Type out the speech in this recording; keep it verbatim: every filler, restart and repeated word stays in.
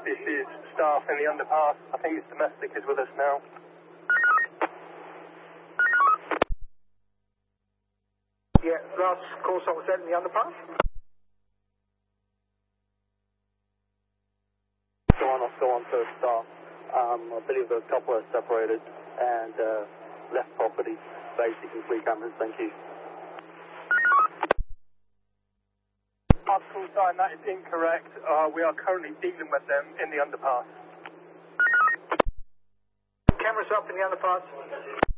This is staff in the underpass. I think this domestic is with us now. Yeah, last call stop was sent in the underpass. Go on, I'll go on to staff. Um, I believe the couple are separated and uh, left property. Basically, three cameras. Thank you. Last call sign, that is incorrect. Uh, we are currently dealing with them in the underpass. Cameras up in the underpass.